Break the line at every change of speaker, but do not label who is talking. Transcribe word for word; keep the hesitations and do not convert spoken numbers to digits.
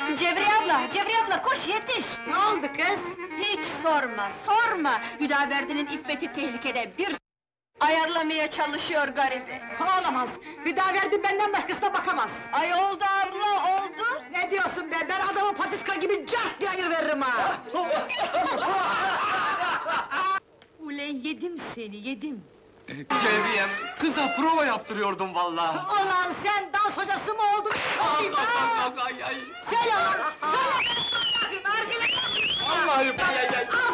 Cevriye abla, Cevriye abla koş yetiş!
Ne oldu kız?
Hiç sorma, sorma! Hüdaverdi'nin iffeti tehlikede, bir ayarlamaya çalışıyor garibi!
Olamaz! Hüdaverdi benden başkasına bakamaz!
Ay oldu abla, oldu!
Ne diyorsun be? Ben adamı patiska gibi cart diye ayırveririm ha!
Ulen yedim seni, yedim!
Cevriyem, kıza prova yaptırıyordum vallahi.
Ulan sen dans hocası mı oldun?
Ay, ay, ay, ay, ay.
Söyle lan! Söyle! Nargile!
Allah'ım, ay, ay, ay.